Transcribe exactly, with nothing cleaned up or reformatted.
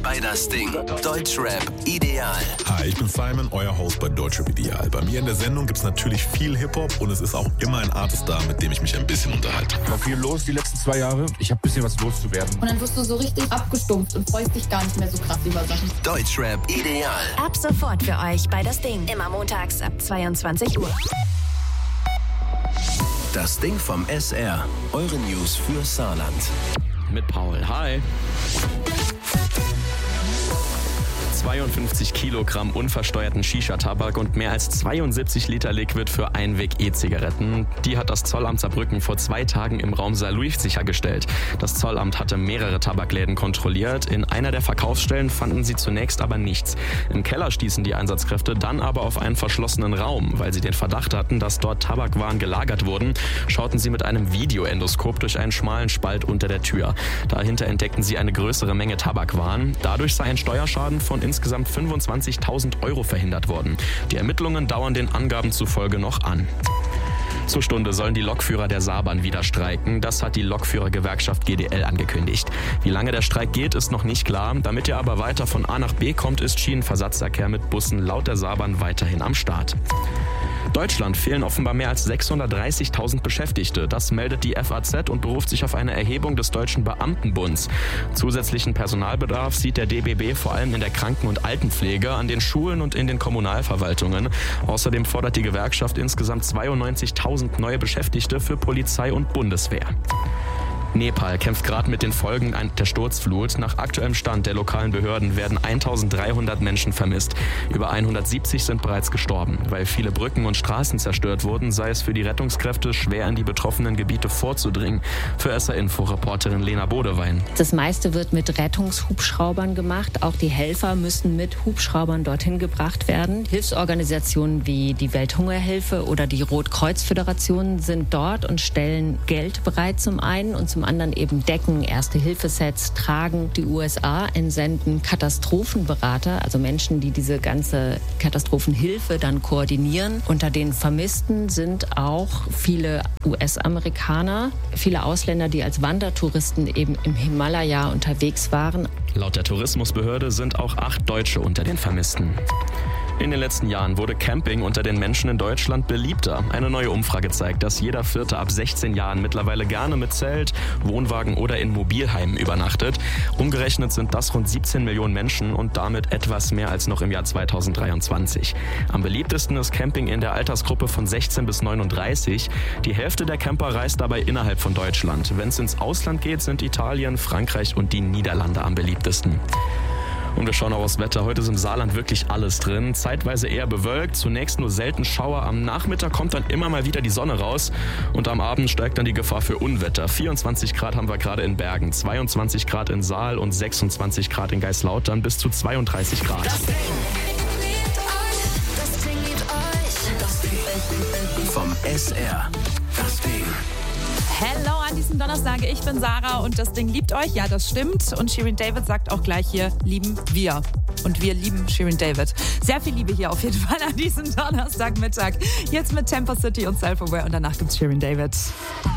bei Das Ding. Deutschrap ideal. Hi, ich bin Simon, euer Host bei Deutschrap ideal. Bei mir in der Sendung gibt es natürlich viel Hip-Hop und es ist auch immer ein Artist da, mit dem ich mich ein bisschen unterhalte. War viel los die letzten zwei Jahre. Ich habe ein bisschen was loszuwerden. Und dann wirst du so richtig abgestumpft und freust dich gar nicht mehr so krass über Sachen. Deutschrap ideal. Ab sofort für euch bei Das Ding. Immer montags ab zweiundzwanzig Uhr. Das Ding vom S R. Eure News für Saarland. Mit Paul. Hi. zweiundfünfzig Kilogramm unversteuerten Shisha-Tabak und mehr als zweiundsiebzig Liter Liquid für Einweg-E-Zigaretten. Die hat das Zollamt Saarbrücken vor zwei Tagen im Raum Saarlouis sichergestellt. Das Zollamt hatte mehrere Tabakläden kontrolliert. In einer der Verkaufsstellen fanden sie zunächst aber nichts. Im Keller stießen die Einsatzkräfte dann aber auf einen verschlossenen Raum. Weil sie den Verdacht hatten, dass dort Tabakwaren gelagert wurden, schauten sie mit einem Videoendoskop durch einen schmalen Spalt unter der Tür. Dahinter entdeckten sie eine größere Menge Tabakwaren. Dadurch sei ein Steuerschaden von insgesamt fünfundzwanzigtausend Euro verhindert worden. Die Ermittlungen dauern den Angaben zufolge noch an. Zur Stunde sollen die Lokführer der Saarbahn wieder streiken. Das hat die Lokführergewerkschaft G D L angekündigt. Wie lange der Streik geht, ist noch nicht klar. Damit ihr aber weiter von A nach B kommt, ist Schienenversatzverkehr mit Bussen laut der Saarbahn weiterhin am Start. Deutschland fehlen offenbar mehr als sechshundertdreißigtausend Beschäftigte. Das meldet die F A Z und beruft sich auf eine Erhebung des Deutschen Beamtenbunds. Zusätzlichen Personalbedarf sieht der D B B vor allem in der Kranken- und Altenpflege, an den Schulen und in den Kommunalverwaltungen. Außerdem fordert die Gewerkschaft insgesamt zweiundneunzigtausend neue Beschäftigte für Polizei und Bundeswehr. Nepal kämpft gerade mit den Folgen der Sturzflut. Nach aktuellem Stand der lokalen Behörden werden eintausenddreihundert Menschen vermisst. Über hundertsiebzig sind bereits gestorben. Weil viele Brücken und Straßen zerstört wurden, sei es für die Rettungskräfte schwer, in die betroffenen Gebiete vorzudringen. Für S R-Info-Reporterin Lena Bodewein. Das meiste wird mit Rettungshubschraubern gemacht. Auch die Helfer müssen mit Hubschraubern dorthin gebracht werden. Hilfsorganisationen wie die Welthungerhilfe oder die Rotkreuz-Föderation sind dort und stellen Geld bereit zum einen und zum anderen eben Decken, Erste-Hilfe-Sets, tragen. Die U S A entsenden Katastrophenberater, also Menschen, die diese ganze Katastrophenhilfe dann koordinieren. Unter den Vermissten sind auch viele U S-Amerikaner, viele Ausländer, die als Wandertouristen eben im Himalaya unterwegs waren. Laut der Tourismusbehörde sind auch acht Deutsche unter den Vermissten. In den letzten Jahren wurde Camping unter den Menschen in Deutschland beliebter. Eine neue Umfrage zeigt, dass jeder Vierte ab sechzehn Jahren mittlerweile gerne mit Zelt, Wohnwagen oder in Mobilheimen übernachtet. Umgerechnet sind das rund siebzehn Millionen Menschen und damit etwas mehr als noch im Jahr zweitausenddreiundzwanzig. Am beliebtesten ist Camping in der Altersgruppe von sechzehn bis neununddreißig. Die Hälfte der Camper reist dabei innerhalb von Deutschland. Wenn es ins Ausland geht, sind Italien, Frankreich und die Niederlande am beliebtesten. Und wir schauen auch aufs Wetter. Heute ist im Saarland wirklich alles drin. Zeitweise eher bewölkt, zunächst nur selten Schauer. Am Nachmittag kommt dann immer mal wieder die Sonne raus. Und am Abend steigt dann die Gefahr für Unwetter. vierundzwanzig Grad haben wir gerade in Bergen, zweiundzwanzig Grad in Saal und sechsundzwanzig Grad in Geislautern, bis zu zweiunddreißig Grad. Das Ding. Das Ding liebt euch. Das Ding. Vom S R. Das Ding. Hello an diesem Donnerstag, ich bin Sarah und das Ding liebt euch. Ja, das stimmt. Und Shirin David sagt auch gleich hier, lieben wir. Und wir lieben Shirin David. Sehr viel Liebe hier auf jeden Fall an diesem Donnerstagmittag. Jetzt mit Temper City und Self-Aware und danach gibt's Shirin David.